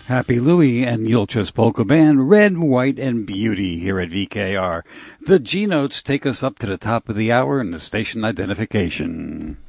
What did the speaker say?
Happy Louie and Yulcha's Polka Band, Red, White, and Beauty here at VKR. The G-Notes take us up to the top of the hour in the station identification.